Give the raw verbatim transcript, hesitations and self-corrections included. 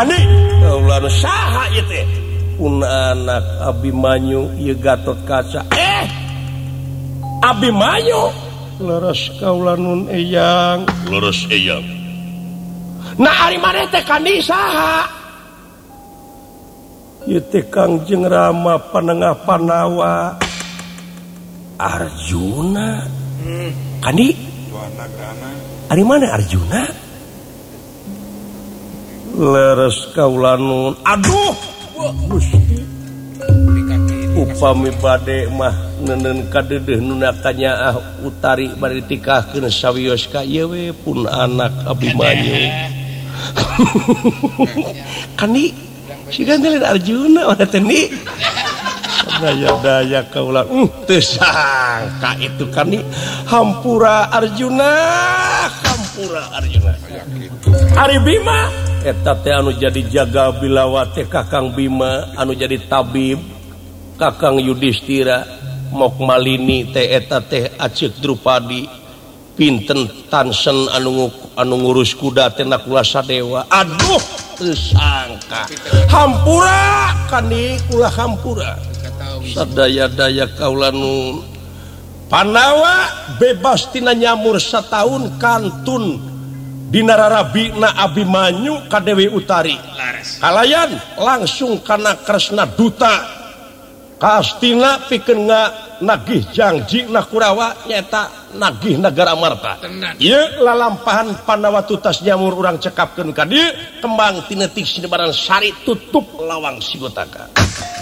pun anak Abimanyu Gatot kaca eh Abimanyu leres kaulanun eyang leres eyang nah ari maneh teh kandi saha ieu teh Kangjeng Rama Panengah Panawa Arjuna hmm. kandi ari mana Arjuna leres kaulanun aduh Gusti upami bade mah nenen kadedeh nunakanya ah utari bade tikahkeun sawios ka ieu we pun anak Abimanyu kani sigan teh Arjuna ora teh ni daya-daya kaula uh, teu sangka itu kani hampura Arjuna hampura Arjuna Ari Bima eta teh anu jadi jaga bilawa teh Kakang Bima anu jadi tabib Kakang Yudhistira Mok Malini teh eta teh Acik Drupadi pinten Tansen anu anu ngurus kuda teh kula Sadewa aduh teu sangka hampura kani kula hampura sadaya-daya kaula nu Panawa bebas tina nyamur sataun kantun dina rarabina Abimanyu ka Dewi Utari kalayan langsung kana Kresna duta kastina pikeun nagih janji na Kurawa nyata nagih Nagara Marta ieu lalampahan Panawa tutas nyamur urang cekapkeun ka dieu kembang tinetik sinebaran sari tutup lawang Sigotaka.